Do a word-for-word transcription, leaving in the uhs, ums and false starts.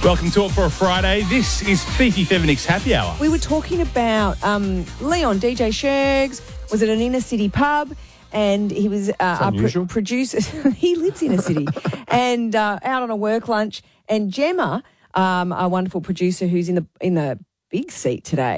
Welcome to it for a Friday. This is Fifi Feminix Happy Hour. We were talking about um, Leon, D J Shergs, was at an inner city pub, and he was uh, our pro- producer. He lives in a city, and uh, out on a work lunch. And Gemma, um, our wonderful producer, who's in the in the big seat today.